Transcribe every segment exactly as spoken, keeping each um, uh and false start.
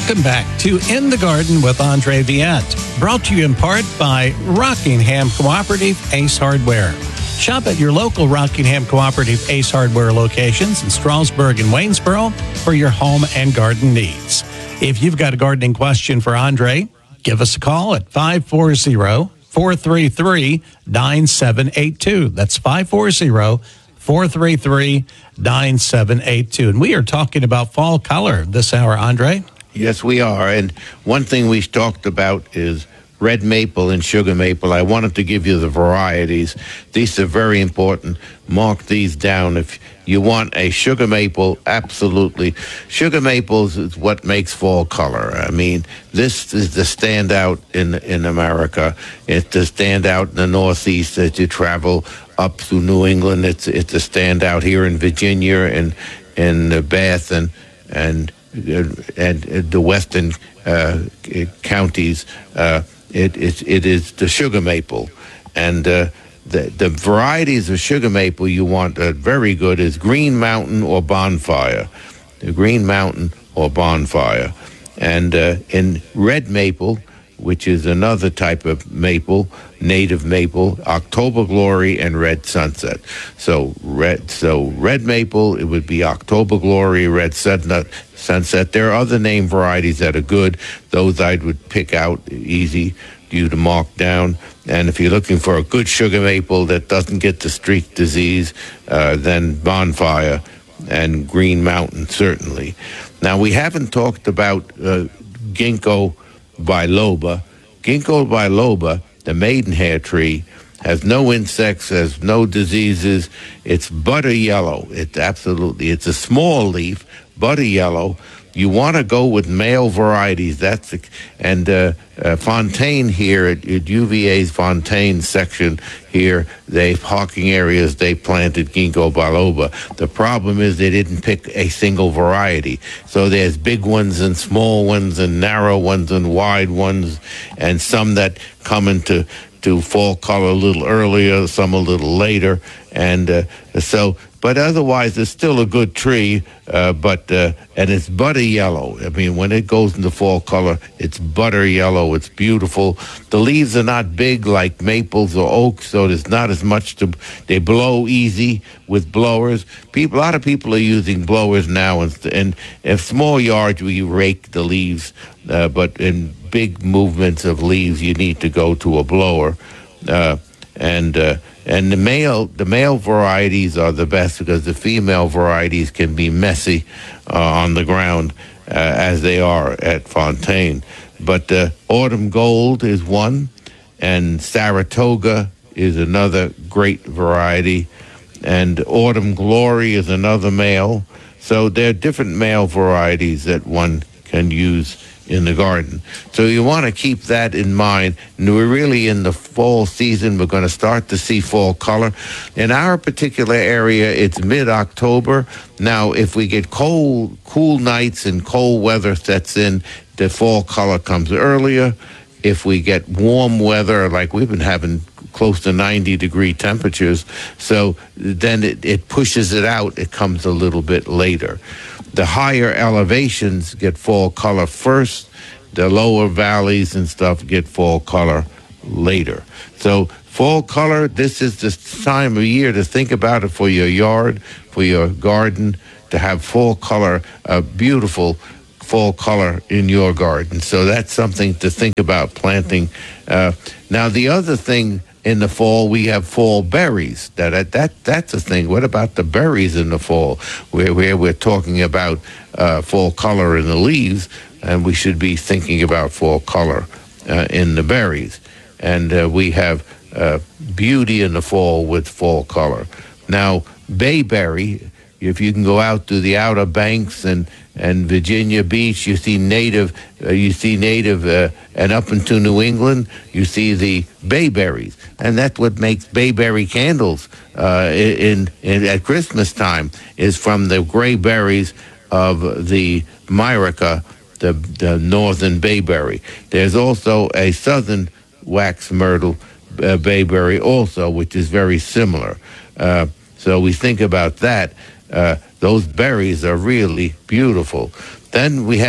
Welcome back to In the Garden with Andre Viette, brought to you in part by Rockingham Cooperative Ace Hardware. Shop at your local Rockingham Cooperative Ace Hardware locations in Strasburg and Waynesboro for your home and garden needs. If you've got a gardening question for Andre, give us a call at five four zero, four three three, nine seven eight two. That's five four zero, four three three, nine seven eight two. And we are talking about fall color this hour, Andre. Yes, we are. And one thing we talked about is red maple and sugar maple. I wanted to give you the varieties. These are very important. Mark these down. If you want a sugar maple, absolutely. Sugar maples is what makes fall color. I mean, this is the standout in in America. It's the standout in the Northeast as you travel up through New England. It's it's a standout here in Virginia and in Bath and and and the western uh, counties. Uh, it, it it is the sugar maple, and uh, the the varieties of sugar maple you want uh, very good is Green Mountain or Bonfire, the Green Mountain or Bonfire, and uh, in red maple, which is another type of maple, native maple, October Glory and Red Sunset. So red, so red maple, it would be October Glory, Red Sunset. Sunset. There are other name varieties that are good. Those I would pick out easy for you to mark down. And if you're looking for a good sugar maple that doesn't get the streak disease, uh, then Bonfire and Green Mountain certainly. Now we haven't talked about uh, Ginkgo biloba. Ginkgo biloba, the maidenhair tree, has no insects, has no diseases. It's butter yellow. It's absolutely, it's a small leaf, butter yellow. You want to go with male varieties. That's the, and uh, uh, Fontaine here at, at U V A's Fontaine section here, they parking areas, they planted Ginkgo biloba. The problem is they didn't pick a single variety. So there's big ones and small ones and narrow ones and wide ones, and some that come into to fall color a little earlier, some a little later, and uh, so. But otherwise, it's still a good tree, uh, but uh, and it's butter yellow. I mean, when it goes into fall color, it's butter yellow. It's beautiful. The leaves are not big like maples or oaks, so there's not as much to. They blow easy with blowers. People, a lot of people are using blowers now, and, and in small yards we rake the leaves, uh, but in big movements of leaves, you need to go to a blower, uh, and. Uh, And the male, the male varieties are the best because the female varieties can be messy uh, on the ground uh, as they are at Fontaine. But uh, Autumn Gold is one, and Saratoga is another great variety, and Autumn Glory is another male. So there are different male varieties that one can use in the garden. So you want to keep that in mind. And we're really in the fall season. We're going to start to see fall color. In our particular area, it's mid-October. Now, if we get cold, cool nights and cold weather sets in, the fall color comes earlier. If we get warm weather, like we've been having close to ninety degree temperatures, so then it, it pushes it out. It comes a little bit later. The higher elevations get fall color first. The lower valleys and stuff get fall color later. So fall color, this is the time of year to think about it for your yard, for your garden, to have fall color, a beautiful fall color in your garden. So that's something to think about planting. Uh, now, the other thing in the fall, we have fall berries. That that that's a thing. What about the berries in the fall, where where we're talking about uh, fall color in the leaves, and we should be thinking about fall color uh, in the berries. And uh, we have uh, beauty in the fall with fall color. Now, bayberry. If you can go out to the Outer Banks and, and Virginia Beach, you see native, uh, you see native, uh, and up into New England, you see the bayberries, and that's what makes bayberry candles uh, in, in at Christmas time. Is from the gray berries of the myrica, the the northern bayberry. There's also a southern wax myrtle uh, bayberry also, which is very similar. Uh, so we think about that. Uh, those berries are really beautiful. Then we have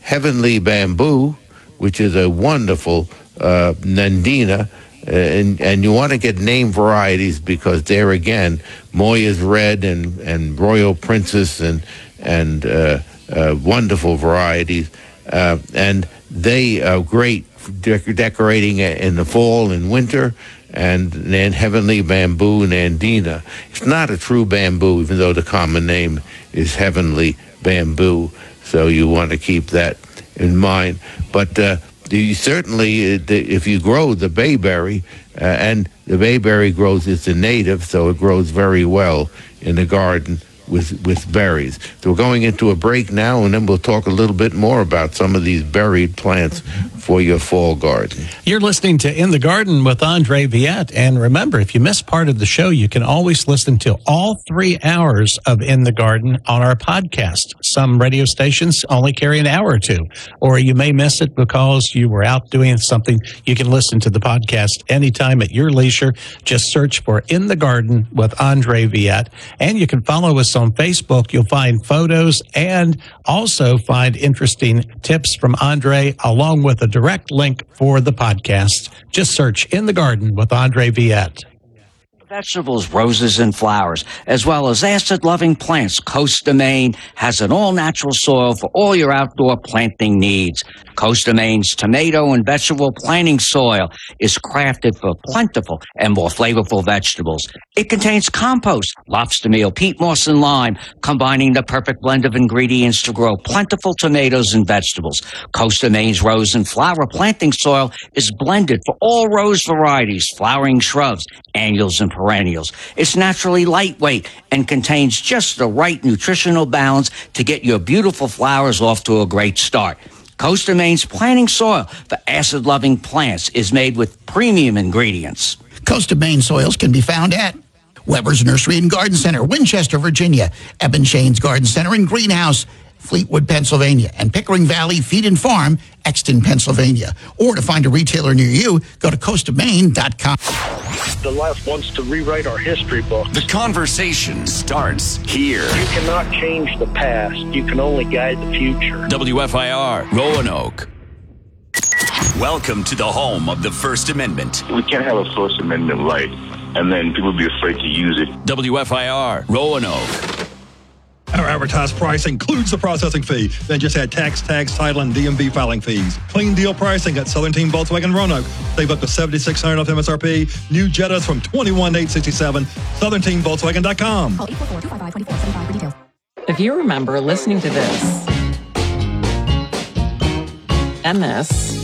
Heavenly Bamboo, which is a wonderful uh, Nandina. Uh, and, and you want to get name varieties because there again, Moya's Red and, and Royal Princess and and uh, uh, wonderful varieties, uh, and they are great for dec- decorating in the fall and winter. And then Heavenly Bamboo Nandina. It's not a true bamboo, even though the common name is Heavenly Bamboo. So you want to keep that in mind, but. Uh, You certainly, if you grow the bayberry, uh, and the bayberry grows, it's a native, so it grows very well in the garden with with berries. So we're going into a break now, and then we'll talk a little bit more about some of these berried plants for your fall garden. You're listening to In the Garden with Andre Viette. And remember, if you miss part of the show, you can always listen to all three hours of In the Garden on our podcast. Some radio stations only carry an hour or two, or you may miss it because you were out doing something. You can listen to the podcast anytime at your leisure. Just search for In the Garden with Andre Viette, and you can follow us on Facebook. You'll find photos and also find interesting tips from Andre, along with a direct link for the podcast. Just search In the Garden with Andre Viette. Vegetables, roses, and flowers, as well as acid-loving plants. Coast of Maine has an all-natural soil for all your outdoor planting needs. Coast of Maine's tomato and vegetable planting soil is crafted for plentiful and more flavorful vegetables. It contains compost, lobster meal, peat moss, and lime, combining the perfect blend of ingredients to grow plentiful tomatoes and vegetables. Coast of Maine's rose and flower planting soil is blended for all rose varieties, flowering shrubs, annuals, and perennials. It's naturally lightweight and contains just the right nutritional balance to get your beautiful flowers off to a great start. Coast of Maine's planting soil for acid-loving plants is made with premium ingredients. Coast of Maine soils can be found at Weber's Nursery and Garden Center, Winchester, Virginia, Eben Shane's Garden Center and Greenhouse, Fleetwood, Pennsylvania, and Pickering Valley Feed and Farm, Exton, Pennsylvania. Or to find a retailer near you, go to coast of maine dot com. The left wants to rewrite our history books. The conversation starts here. You cannot change the past. You can only guide the future. W F I R, Roanoke. Welcome to the home of the First Amendment. We can't have a First Amendment right, and then people be afraid to use it. W F I R, Roanoke. Our advertised price includes the processing fee, then just add tax, tags, title, and D M V filing fees. Clean deal pricing at Southern Team Volkswagen Roanoke. Save up to seven thousand six hundred dollars off M S R P. New Jettas from twenty-one thousand eight hundred sixty-seven dollars. southern team volkswagen dot com. Call eight four four, two five five, two four seven five for details. If you remember listening to this, and this,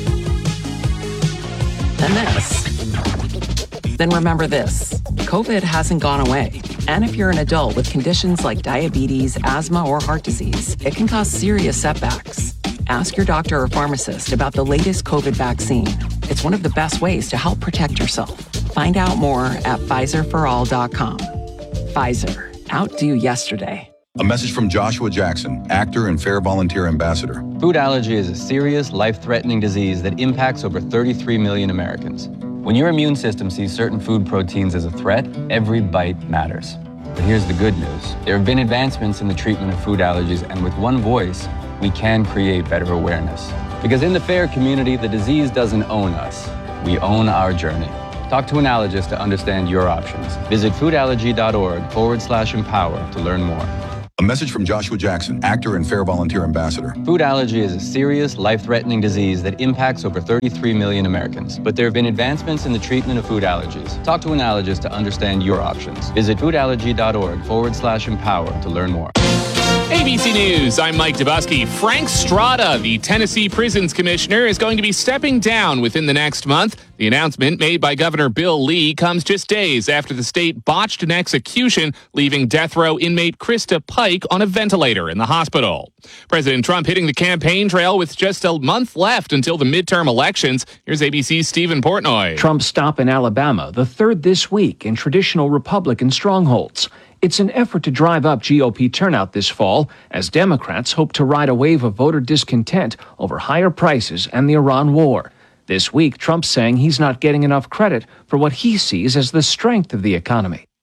and this, then remember this. COVID hasn't gone away. And if you're an adult with conditions like diabetes, asthma, or heart disease, it can cause serious setbacks. Ask your doctor or pharmacist about the latest COVID vaccine. It's one of the best ways to help protect yourself. Find out more at Pfizer for all dot com. Pfizer, outdo yesterday. A message from Joshua Jackson, actor and Fair Volunteer Ambassador. Food allergy is a serious, life-threatening disease that impacts over thirty-three million Americans. When your immune system sees certain food proteins as a threat, every bite matters. But here's the good news. There have been advancements in the treatment of food allergies, and with one voice, we can create better awareness. Because in the FAIR community, the disease doesn't own us. We own our journey. Talk to an allergist to understand your options. Visit foodallergy.org forward slash empower to learn more. A message from Joshua Jackson, actor and Fair Volunteer Ambassador. Food allergy is a serious, life-threatening disease that impacts over thirty-three million Americans. But there have been advancements in the treatment of food allergies. Talk to an allergist to understand your options. Visit foodallergy.org forward slash empower to learn more. A B C News, I'm Mike Dubusky. Frank Strada, the Tennessee Prisons Commissioner, is going to be stepping down within the next month. The announcement made by Governor Bill Lee comes just days after the state botched an execution, leaving death row inmate Krista Pike on a ventilator in the hospital. President Trump hitting the campaign trail with just a month left until the midterm elections. Here's A B C's Stephen Portnoy. Trump's stop in Alabama, the third this week in traditional Republican strongholds. It's an effort to drive up G O P turnout this fall as Democrats hope to ride a wave of voter discontent over higher prices and the Iran war. This week, Trump's saying he's not getting enough credit for what he sees as the strength of the economy.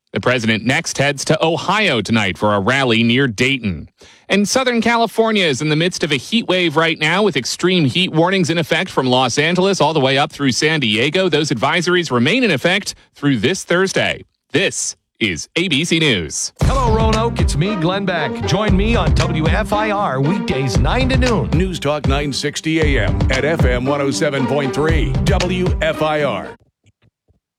The president next heads to Ohio tonight for a rally near Dayton. And Southern California is in the midst of a heat wave right now with extreme heat warnings in effect from Los Angeles all the way up through San Diego. Those advisories remain in effect through this Thursday. This is A B C News. Hello, Roanoke. It's me, Glenn Beck. Join me on W F I R weekdays nine to noon. News Talk nine sixty A M at F M one oh seven point three W F I R.